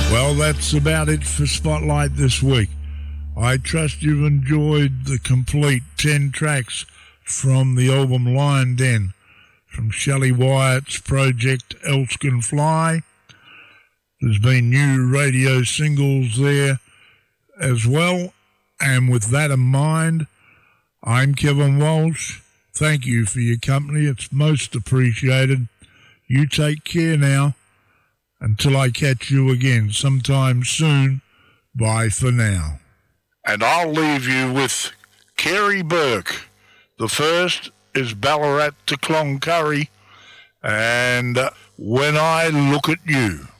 Well, that's about it for Spotlight this week. I trust you've enjoyed the complete 10 tracks from the album Lion Den, from Shelley Wyatt's project Else Can Fly. There's been new radio singles there as well. And with that in mind, I'm Kevin Walsh. Thank you for your company. It's most appreciated. You take care now. Until I catch you again sometime soon, bye for now. And I'll leave you with Kerry Burke. The first is Ballarat to Cloncurry, and When I Look at You.